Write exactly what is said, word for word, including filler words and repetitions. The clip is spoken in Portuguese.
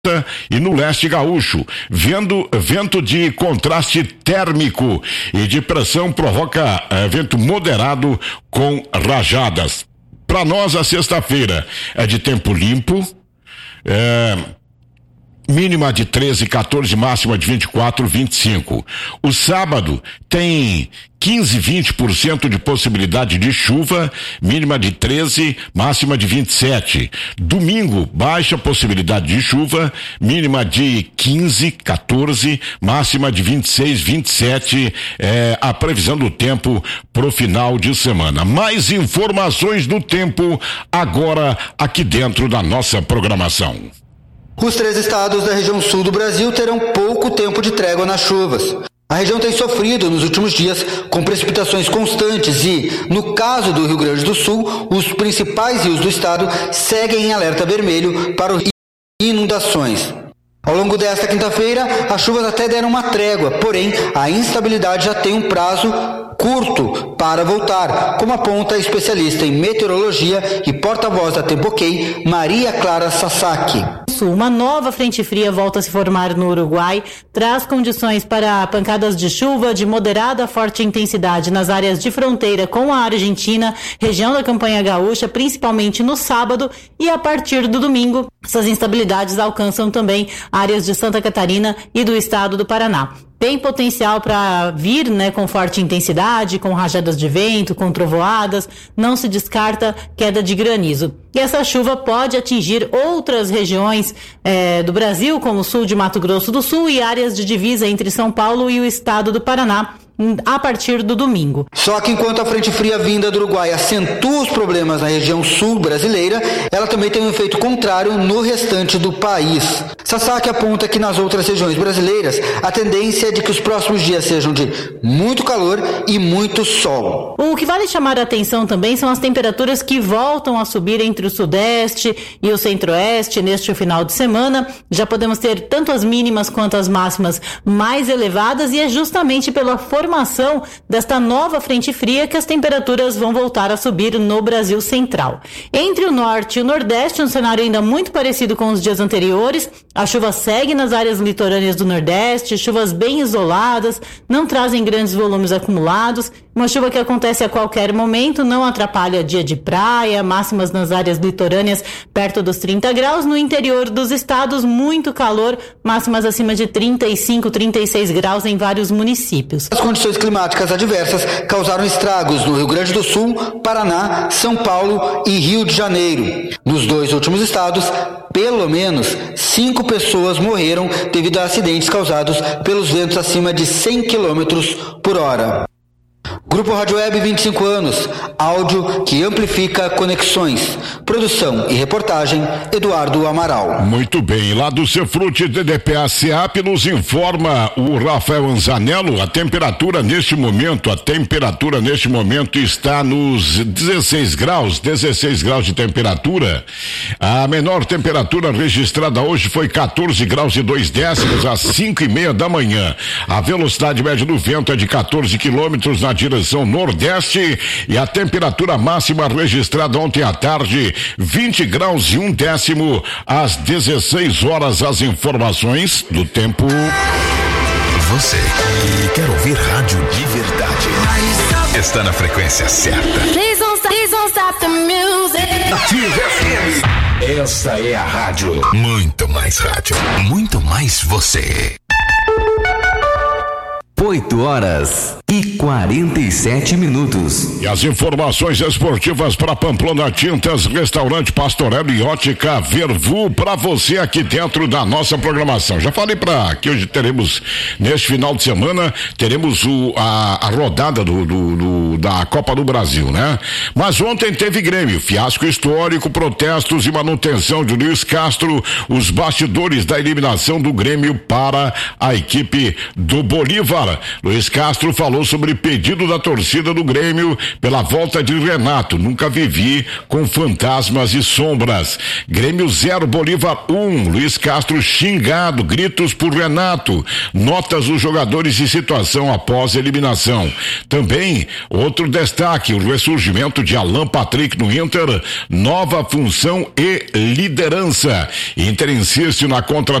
e no leste gaúcho. Vendo, vento de contraste térmico e de pressão provoca é, vento moderado com rajadas. Para nós, a sexta-feira é de tempo limpo, é, mínima de treze, quatorze, máxima de vinte e quatro, vinte e cinco. O sábado tem quinze, vinte por cento de possibilidade de chuva, mínima de treze, máxima de vinte e sete. Domingo, baixa possibilidade de chuva, mínima de quinze, quatorze, máxima de vinte e seis, vinte e sete, é a previsão do tempo pro final de semana. Mais informações do tempo agora aqui dentro da nossa programação. Os três estados da região sul do Brasil terão pouco tempo de trégua nas chuvas. A região tem sofrido nos últimos dias com precipitações constantes e, no caso do Rio Grande do Sul, os principais rios do estado seguem em alerta vermelho para inundações. Ao longo desta quinta-feira, as chuvas até deram uma trégua, porém a instabilidade já tem um prazo curto para voltar, como aponta a especialista em meteorologia e porta-voz da Tempoquei, Maria Clara Sasaki. Uma nova frente fria volta a se formar no Uruguai, traz condições para pancadas de chuva de moderada a forte intensidade nas áreas de fronteira com a Argentina, região da Campanha Gaúcha, principalmente no sábado, e a partir do domingo, essas instabilidades alcançam também áreas de Santa Catarina e do estado do Paraná. Tem potencial para vir, né, com forte intensidade, com rajadas de vento, com trovoadas, não se descarta queda de granizo. E essa chuva pode atingir outras regiões eh, do Brasil, como o sul de Mato Grosso do Sul e áreas de divisa entre São Paulo e o estado do Paraná, a partir do domingo. Só que enquanto a frente fria vinda do Uruguai acentua os problemas na região sul brasileira, ela também tem um efeito contrário no restante do país. Sasaki aponta que nas outras regiões brasileiras a tendência é de que os próximos dias sejam de muito calor e muito sol. O que vale chamar a atenção também são as temperaturas que voltam a subir entre o sudeste e o centro-oeste neste final de semana. Já podemos ter tanto as mínimas quanto as máximas mais elevadas e é justamente pela formação desta nova frente fria que as temperaturas vão voltar a subir no Brasil central. Entre o norte e o nordeste, um cenário ainda muito parecido com os dias anteriores. A chuva segue nas áreas litorâneas do nordeste, chuvas bem isoladas, não trazem grandes volumes acumulados. Uma chuva que acontece a qualquer momento, não atrapalha dia de praia, máximas nas áreas litorâneas perto dos trinta graus. No interior dos estados, muito calor, máximas acima de trinta e cinco, trinta e seis graus em vários municípios. As condições climáticas adversas causaram estragos no Rio Grande do Sul, Paraná, São Paulo e Rio de Janeiro. Nos dois últimos estados, pelo menos cinco pessoas morreram devido a acidentes causados pelos ventos acima de cem quilômetros por hora. Grupo Rádio Web, vinte e cinco anos, áudio que amplifica conexões. Produção e reportagem, Eduardo Amaral. Muito bem, lá do Cefrute D D P A SEAP nos informa o Rafael Anzanello, a temperatura neste momento, a temperatura neste momento está nos dezesseis graus, dezesseis graus de temperatura. A menor temperatura registrada hoje foi quatorze graus e dois décimos às cinco e meia da manhã. A velocidade média do vento é de quatorze quilômetros na direção nordeste e a temperatura máxima registrada ontem à tarde, vinte graus e um décimo às dezesseis horas. As informações do tempo. Você que quer ouvir rádio de verdade está na frequência certa. Please don't stop, please don't stop the music. Ativa F M. Essa é a rádio. Muito mais rádio, muito mais você. oito horas e quarenta e sete minutos. E as informações esportivas para Pamplona Tintas, Restaurante Pastorello e Ótica Vervu para você aqui dentro da nossa programação. Já falei para que hoje teremos, neste final de semana, teremos o, a, a rodada do, do, do, da Copa do Brasil, né? Mas ontem teve Grêmio, fiasco histórico, protestos e manutenção de Luiz Castro, os bastidores da eliminação do Grêmio para a equipe do Bolívar. Inter. Luiz Castro falou sobre pedido da torcida do Grêmio pela volta de Renato. Nunca vivi com fantasmas e sombras. Grêmio zero, Bolívar um. Luiz Castro xingado, gritos por Renato. Notas dos jogadores e situação após eliminação. Também outro destaque, o ressurgimento de Alan Patrick no Inter, nova função e liderança. Inter insiste na contra